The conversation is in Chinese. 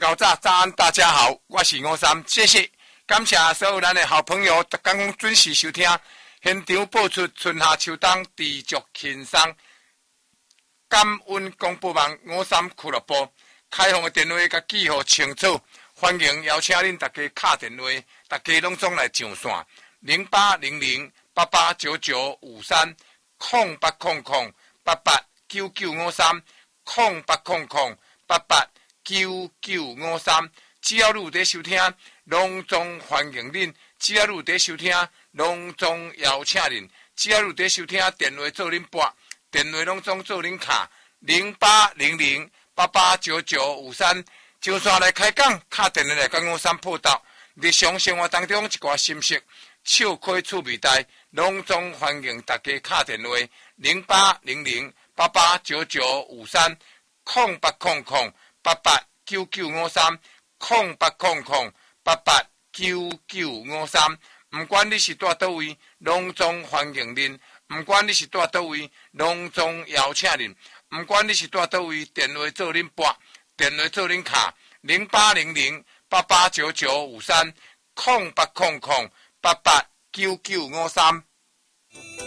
早安，大家好，我是53，谢谢，感谢所有咱的好朋友，逐天准时收听。现场播出春夏秋冬持续轻松，感恩广播网53俱乐部开放的电话甲记号清楚，欢迎邀请恁大家敲电话，大家拢总来上线0800889953 0800889953 0800889953，只要你有在收听，拢总欢迎恁；只要你有在收听，拢总邀请恁；只要你有在收听，电话做恁拨，电话拢总做恁卡0800889953，上线来开讲，敲电话来跟53报道。日常生活当中一寡心事、笑开趣味代，拢总欢迎大家敲电话0800889953 0800889953 0800889953，不管你是住倒位，拢总欢迎恁；不管你是住倒位，拢总邀请恁；不管你是住倒位，电话做恁拨，电话做恁卡0800889953 0800889953。